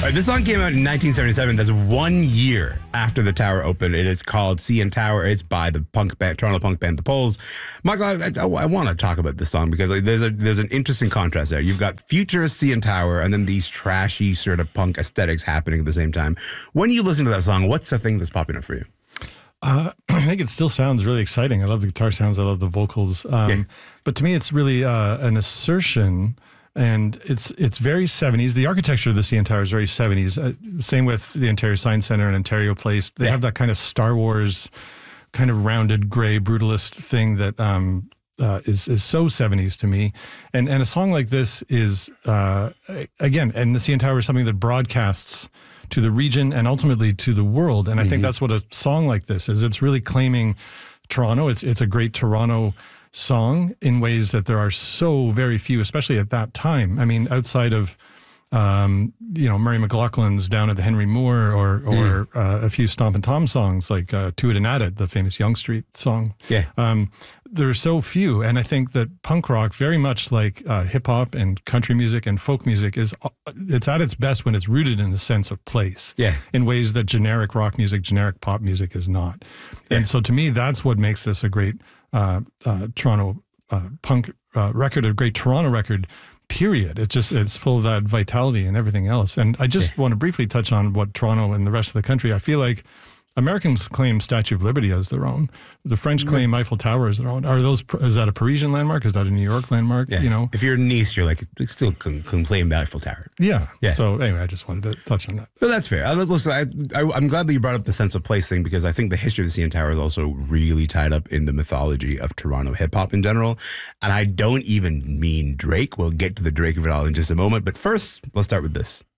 This song came out in 1977. That's 1 year after the tower opened. It is called CN Tower. It's by the Toronto punk band The Poles. Michael, I want to talk about this song because there's an interesting contrast there. You've got futurist CN Tower and then these trashy sort of punk aesthetics happening at the same time. When you listen to that song, what's the thing that's popping up for you? I think it still sounds really exciting. I love the guitar sounds. I love the vocals. But to me, it's really an assertion, and it's very 70s. The architecture of the CN Tower is very 70s. Same with the Ontario Science Centre and Ontario Place. They have that kind of Star Wars, kind of rounded gray brutalist thing that is so 70s to me. And a song like this is, again, and the CN Tower is something that broadcasts to the region and ultimately to the world. And I think that's what a song like this is. It's really claiming Toronto. It's a great Toronto song in ways that there are so very few, especially at that time. I mean, outside of, Murray McLaughlin's Down at the Henry Moore or a few Stompin' Tom songs like To It and At It, the famous Yonge Street song. There are so few. And I think that punk rock, very much like hip hop and country music and folk music, it's at its best when it's rooted in a sense of place in ways that generic rock music, generic pop music is not. And so to me, that's what makes this a great Toronto punk record, a great Toronto record, period. It's full of that vitality and everything else. And I just want to briefly touch on what Toronto and the rest of the country, I feel like Americans claim Statue of Liberty as their own. The French claim Eiffel Tower as their own. Is that a Parisian landmark? Is that a New York landmark? Yeah. You know, if you're in Nice, you're like, still can claim the Eiffel Tower. Yeah. So anyway, I just wanted to touch on that. So that's fair. I'm glad that you brought up the sense of place thing, because I think the history of the CN Tower is also really tied up in the mythology of Toronto hip hop in general. And I don't even mean Drake. We'll get to the Drake of it all in just a moment. But first, let's start with this.